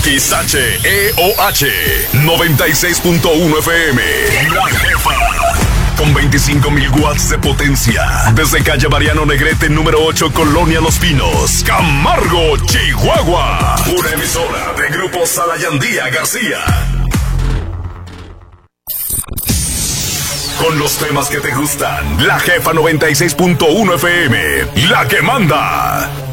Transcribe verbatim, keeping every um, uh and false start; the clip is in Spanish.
X H E O H noventa y seis punto uno F M. La Jefa. Con veinticinco mil watts de potencia. Desde calle Mariano Negrete, número ocho, Colonia Los Pinos, Camargo, Chihuahua. Una emisora de Grupo Salayandía García. Con los temas que te gustan. La Jefa noventa y seis punto uno F M. La que manda.